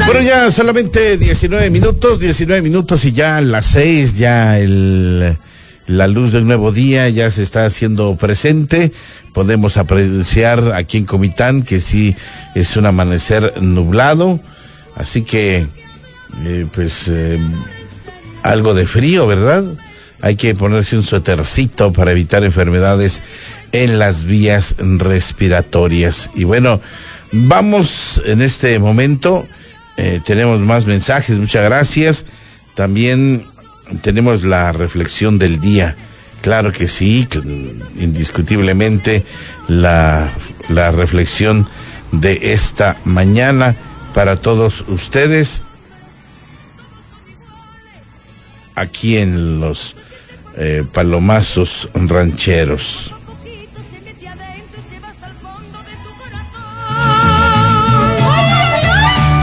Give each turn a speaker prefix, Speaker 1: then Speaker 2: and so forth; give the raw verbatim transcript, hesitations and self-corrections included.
Speaker 1: Bueno, ya solamente diecinueve minutos, diecinueve minutos y ya a las seis, ya el, la luz del nuevo día ya se está haciendo presente. Podemos apreciar aquí en Comitán que sí es un amanecer nublado, así que, eh, pues, eh, algo de frío, ¿verdad? Hay que ponerse un suétercito para evitar enfermedades en las vías respiratorias. Y bueno, vamos en este momento, eh, tenemos más mensajes, muchas gracias. También tenemos la reflexión del día. Claro que sí, indiscutiblemente la, la reflexión de esta mañana para todos ustedes aquí en los eh, Palomazos Rancheros.